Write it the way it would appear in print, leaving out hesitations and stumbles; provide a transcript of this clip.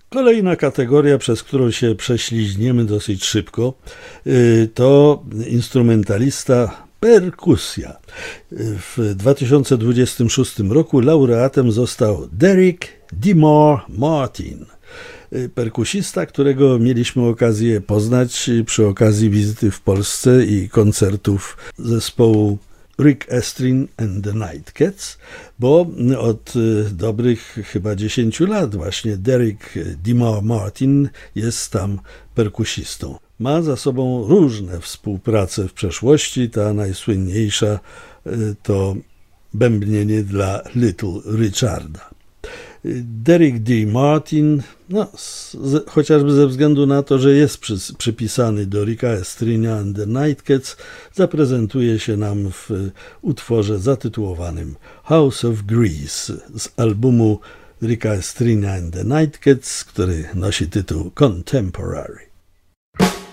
Kolejna kategoria, przez którą się prześliźniemy dosyć szybko, to instrumentalista perkusja. W 2026 roku laureatem został Derek DeMar Martin, perkusista, którego mieliśmy okazję poznać przy okazji wizyty w Polsce i koncertów zespołu Rick Astley and the Nightcats, bo od dobrych chyba 10 lat właśnie Derek DeMar Martin jest tam perkusistą. Ma za sobą różne współprace w przeszłości. Ta najsłynniejsza to bębnienie dla Little Richarda. Derek D. Martin, chociażby ze względu na to, że jest przypisany do Ricka Astley'a and the Nightcats, zaprezentuje się nam w utworze zatytułowanym House of Grease z albumu Ricka Astley'a and the Nightcats, który nosi tytuł Contemporary.